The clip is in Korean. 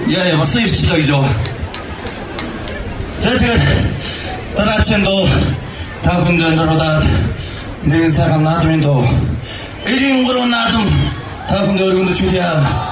예, 맞습니다. 시작이죠. 제가 따라치는도 다군전으로다 내 사람 놔두면도 이리 웅그러 놔둠 다군전 어리군도 줄이야